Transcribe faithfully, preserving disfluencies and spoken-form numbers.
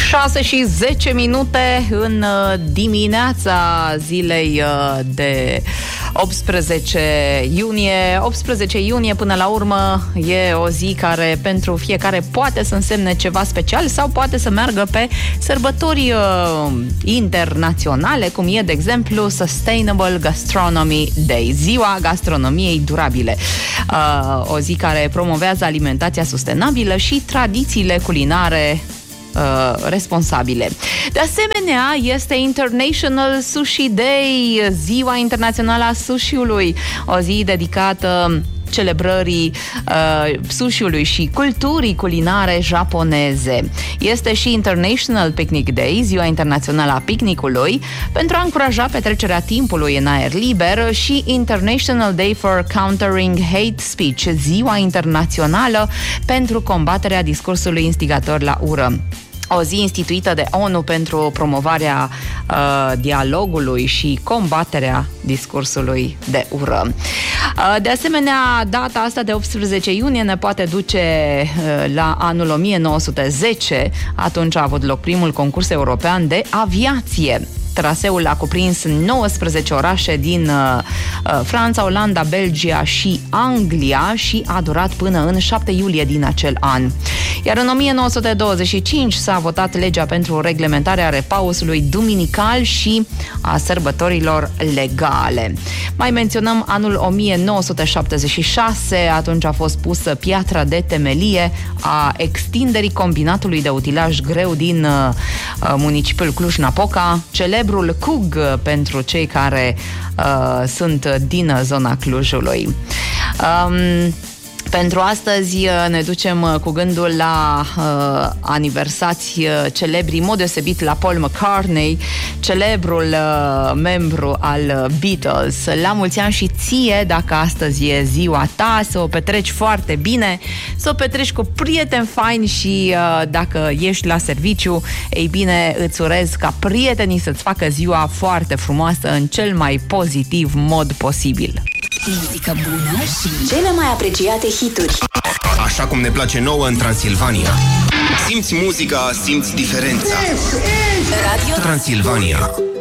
șase și zece minute în dimineața zilei de optsprezece iunie. optsprezece iunie, până la urmă, e o zi care pentru fiecare poate să însemne ceva special sau poate să meargă pe sărbători uh, internaționale, cum e, de exemplu, Sustainable Gastronomy Day, ziua gastronomiei durabile. Uh, o zi care promovează alimentația sustenabilă și tradițiile culinare responsabile. De asemenea, este International Sushi Day, ziua internațională a sushiului, o zi dedicată celebrării uh, sushiului și culturii culinare japoneze. Este și International Picnic Day, ziua internațională a picnicului, pentru a încuraja petrecerea timpului în aer liber, și International Day for Countering Hate Speech, ziua internațională pentru combaterea discursului instigator la ură. O zi instituită de ONU pentru promovarea uh, dialogului și combaterea discursului de ură. Uh, de asemenea, data asta de optsprezece iunie ne poate duce uh, la anul o mie nouă sute zece. Atunci a avut loc primul concurs european de aviație. Traseul a cuprins nouăsprezece orașe din uh, Franța, Olanda, Belgia și Anglia și a durat până în șapte iulie din acel an. Iar în o mie nouă sute douăzeci și cinci s-a votat legea pentru reglementarea repausului duminical și a sărbătorilor legale. Mai menționăm anul o mie nouă sute șaptezeci și șase, atunci a fost pusă piatra de temelie a extinderii combinatului de utilaj greu din uh, municipiul Cluj-Napoca, celebrul C U G pentru cei care uh, sunt din zona Clujului. Um, Pentru astăzi ne ducem cu gândul la uh, aniversați uh, celebri, în mod deosebit la Paul McCartney, celebrul uh, membru al Beatles. La mulți ani și ție, dacă astăzi e ziua ta, să o petreci foarte bine, să o petreci cu prieteni faini și uh, dacă ești la serviciu, ei bine, îți urez ca prietenii să-ți facă ziua foarte frumoasă în cel mai pozitiv mod posibil. Muzică bună și cele mai apreciate hituri. Așa cum ne place nouă în Transilvania. Simți muzica, simți diferența. Radio Transilvania.